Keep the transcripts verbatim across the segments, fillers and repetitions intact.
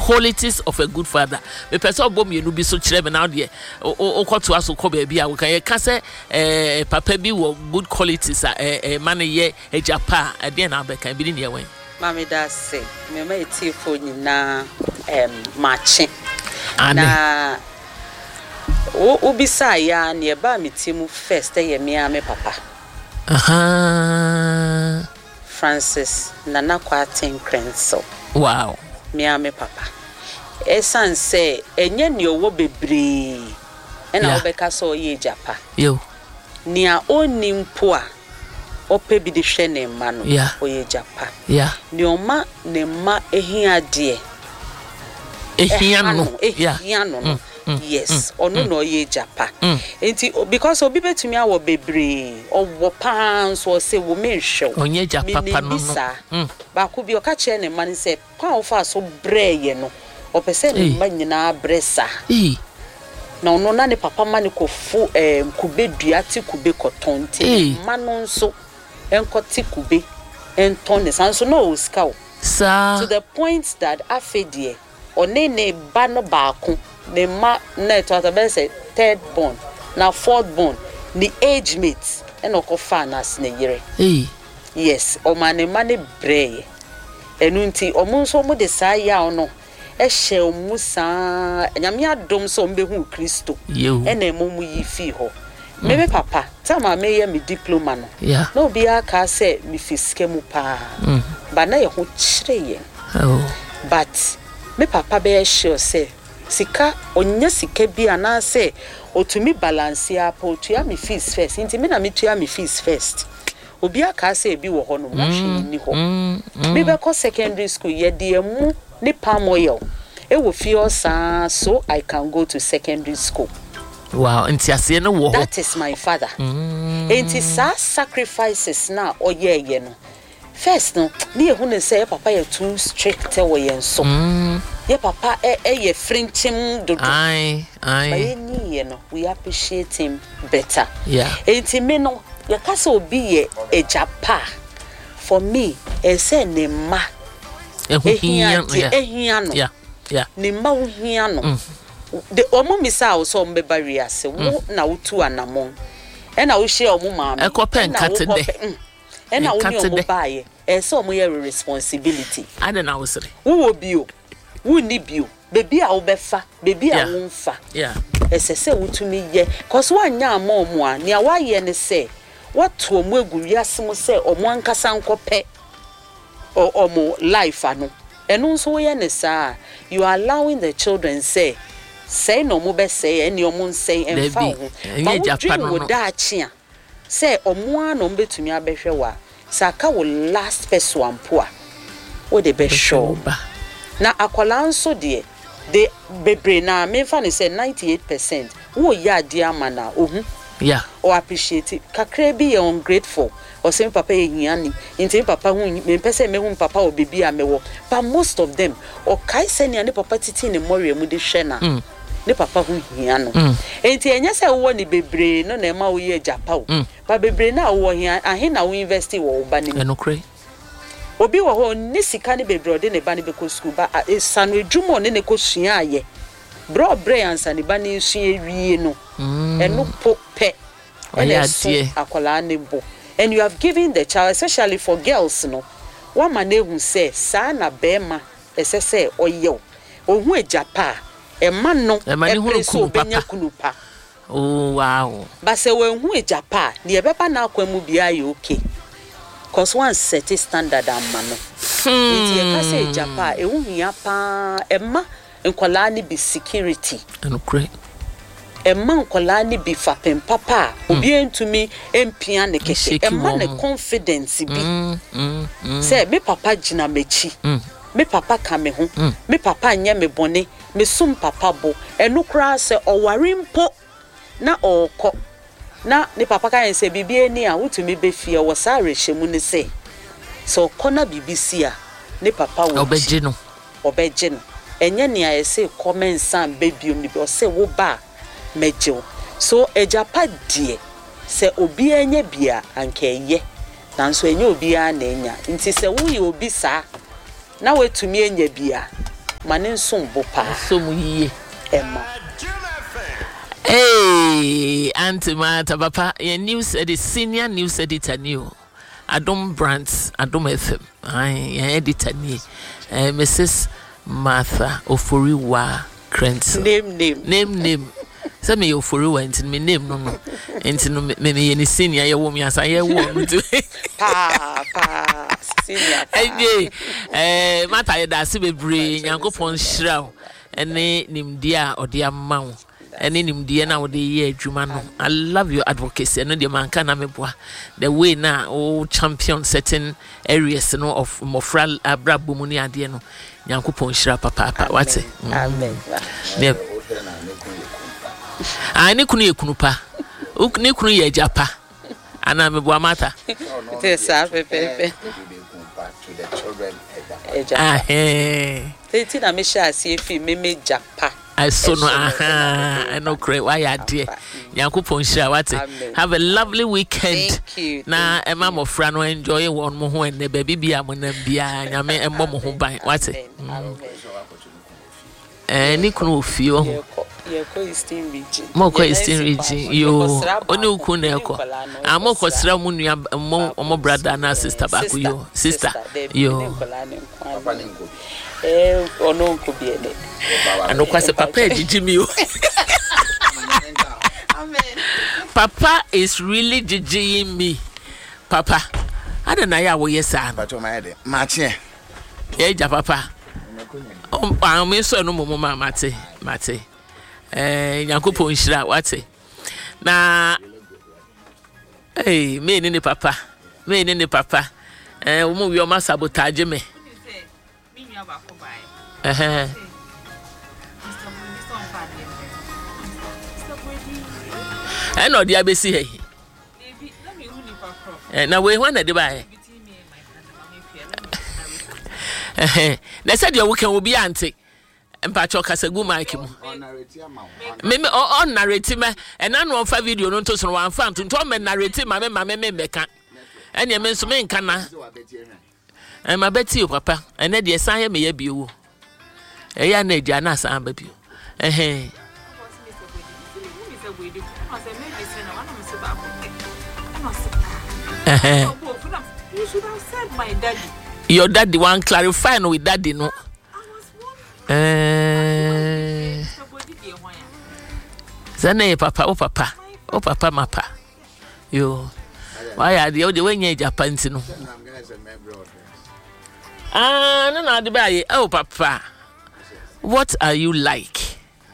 qualities of a good father. Me person obom you no be so chire me now there. O o to aso ko baabi a we kan ye ka say eh papa bi wo good qualities eh man ye ejapa e de na be kan bi ni ye wen. Mami da say me ma eti fo nyina em mache. Na o ubisa ya na e ba metimu first e ye me a me papa. Aha. Francis Nana Kwatin Crenso. Wow. Me a me papa. Esan say enye ni owo bebre. Ena obeka so ye japa. Yo. Nia oni mpo a ope bi de hwe ne ma no yeah. oye japa. Yeah. Ni oma ne ma ehia de. Ehia no. Ehia no. Mm. Mm. Yes, mm. ono mm. no ye japa. Mm. Enti because obi betumi awo bebre, owo pan so say wo menhwe. Onye japa pa no. Mm. Ba ko bi o ka che ne man say kwa ofa so bre ye no. Opese ne ma nyina bresa. Eh. Na ono na ne papa ma ne kofu eh kube duati kube kotonte. Ma no nso enkoti kube enton ne sanso no oska o. Sa To the point that afedie one ne ba no baako ne ma na to atabese third born na fourth born the age mates and okofa na sneyere. Eh. Yes, o ma ne ma ne breye. Enu nti o mu nso mu de sa ya ono e hye o mu sa nyame adom so mbehu Kristo. Ena emu mu yi fi ho. Mebe papa, tama me ye me diploma no. Yeah. No bi aka say me fiske mu pa. Mm. Ba na ye ho kyere ye. Oh. But me papa be sure say sika onya sika bi ana say otumi balance ya pa otua me fees first. Nti me na me tua me fees first. Obi aka say bi wo ho no ma hwe ni ho. Me be ko secondary school ye de emu ni palm oil. E wo fi osa so I can go to secondary school. Wow, nti ase no wo. That is my father. Mm. Enti sa sacrifices na oye ye no. First no, ni ehu ne say papa ye too strict wo ye nso. Mm. Ye papa e e ye frinchim dodo. Aye, aye. But ye ni ye no, we appreciate him better. Yeah. Enti me no, ye kasa obi ye ejapa. For me, e say ne ma. Ehia, ehia no. Yeah. Yeah. Ne ma ohia no. The omo misa o so mbeba wiase wo na wotu anamon e na wo hye omo maame e ko pen kate de e na wo ni omo baaye e so omo ye responsibility ade na wo sere wo wo bio wo ni bio bebi a wo befa bebi a wo mfa yeah ese se wotumi ye cause wanya ama omo a ne wa ye ne se watu omo egu wiase mo se omo ankasa nkope omo life ano enu nso wo ye ne sa you are allowing the children say say no mo be say any omo say emfa ho but we dream with that chia say omo ano mbetumi abehwe wa saka wo last person ampo a wo de be show na akwala nso de de bebre na me fa ne say ninety-eight percent wo ya de amana ohu yeah or appreciate it kakra bi ye ungrateful or say papa ye hiani nti papa hu me pese me hu papa o bebi a mewo but most of them or kai seni ane papa titi ne mori mu de hwe na mm. ne papa hu hia no mm. enti enye se wo ni bebre no na ma wo ye japa o mm. ba bebre na wo hia ahe na wo university wo ba ni eno kre obi wo ho ni sika ne bebre de ne ba ne be ko school ba sanu edwumo ne ne ko sua aye bro bre ansa ne ba ne sua ewie no mm. eno po pe ene so akwala ne bo. And you have given the child, especially for girls, no. One man who says, "Sana bema, ese say oyo, ohu ejapa, e man no, e preso benya kunupa." Oh wow! But say when who ejapa, ni ebeba na kwemu bia you okay. Cause one set standard and man no. Iti e ka say ejapa, e hu hia pa, e ma nkwala ni be security. And great. E man kola ni bi fapem papa obi entumi empia ne kese e man ne confidence bi mm, mm, mm. say me papa gina mechi mm. me papa ka me ho mm. me papa nya me bone me sum papa bo enu kra se oware mpo na okọ na ne papa ka yen se bibie ni a wutumi be fie wo sa rehemu ne se so kona bibisi a ne papa wo obeje no obeje no enye ne a se comment san baby ni be o se wo ba mejo so ejapa die se obi anya bia anka eye nanso enya obi a na enya nti se wo ye obi sa na wetumi enya bia Manin sum bopa. So mu yiye. Emma. Hey, Auntie Martha, Papa, your news editor, senior news editor, new. Adom Brands, Adom F M. I editor, ni. Uh, Missus Martha Oforiwa Krentz. Name, name. Name, name. Some me Oforiwa, and me name, no, no. And no, me, any senior, your woman, as I hear woman to. Pa, pa, senior. Hey, eh, Martha, that's a brain, Yanko Pon Shroud, and name dear or dear mount. And in him, dear now, the year, Jumano. I love your advocacy. And the man can ameboa the way now, oh, champion certain areas, you know, of Mofral Abra Bumuni Adiano, Yanko Ponshra Papa. What's it? Amen. I Nikuni Kunupa, Uknikuni Japa, and I'm a Boamata. Yes, I pepe. To the children. Ah, hey. They did a mission, see if he may japa. I saw no, aha, I know, great. Why are dear? Yanko Ponshra, what's it? Have a lovely weekend. Thank you. Na a mamma Frano enjoy one more and the baby be a mon and be a man and Momo who buy. What's it? And Nico feel more question reaching you only Kuneko. I'm more Cosramunia, more brother and sister back with you, sister. You. Eh, or no could be any. I know quite a papa, Jimmy. Papa is really jigging me. Papa, I don't know how you say. But my head, Match. Yeah, Papa. Oh, I'm so no more, Mate, Mate. Eh, Yanko Ponshra, what's it? Na, hey, me in the papa, me in the papa. Eh, we move your mass sabotage me. Uh huh. I know the A B C. And now we want to buy. They said your weekend will be auntie. And Patrick has a good mic. Maybe on narrative, and I know for video, no to one fan to Tom and narrative, my mamma meka. And your men so men can. And my Betty, Papa, and then the assign me a view. A young Jana Sam baby. Eh, hey. You should have said my daddy. Your daddy want clarifying with daddy, no? Eh. Zane papa, oh papa, oh papa, mapa. You. Why are the other way in Japan? No. Ah, no, no, the baby. Oh, papa. What are you like?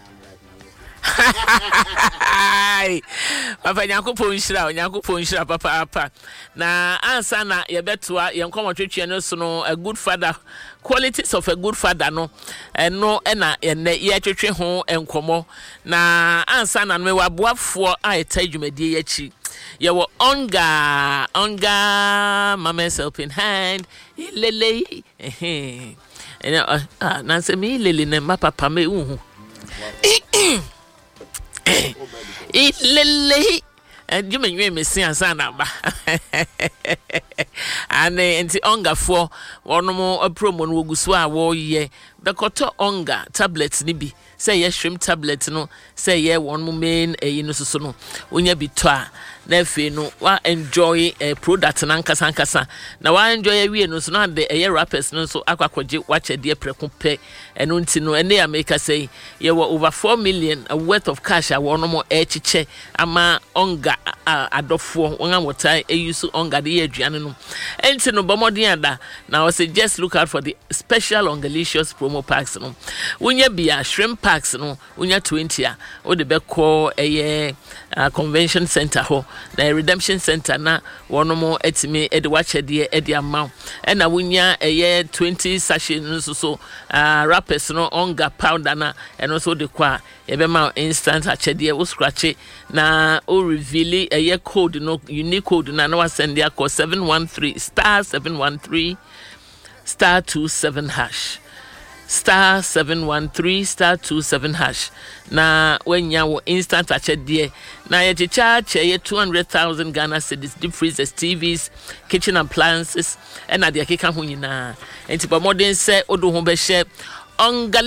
Papa Nyanko Ponshra, Nyanko Ponshra, Papa Apa. Na answer na yebetua yenkomo twetwe no so no a good father, qualities of a good father no and no na ene ye twetwe ho enkomo na answer na me waboafo a etadwumadi ye chi ye wo onga onga mama's helping hand lele eh eh ah na se mi lele na ma papa me uhu Eat lily and you may me see and son and the onga for one more a promo will go swa war ye the koto onga tablets nibi say yes shrimp tablets no say yeah one more main a inosono when you be twa nefe no wa enjoy a product nankasa nkasa na wa enjoy we no so na de air rappers no so akwakwaje wache de preko pe eno nti no ene America say ye were over four million worth of cash a wono mo echiche ama onga adofo won amota e use onga de aduane no enti no bomodin ada na I say just look out for the special ongalicious promo packs no wonya bia shrimp packs no wonya twenty a o de be call a convention center ho the redemption center na one more etime e de wache de e de amount and na wunya eye twenty sachet no so so uh rappers no onga powder na and also de kwa e be ma instant ache de wo scratch na o reveal eye code no unique code na na send dia call seven one three star seven one three star two seven hash star seven one three star two seven hash na when you instant ache de na ye chicha ye two hundred thousand Ghana cedis, deep freezers, T Vs, kitchen appliances and na de keka ho nyina enti ba modern say odo ho be share Onga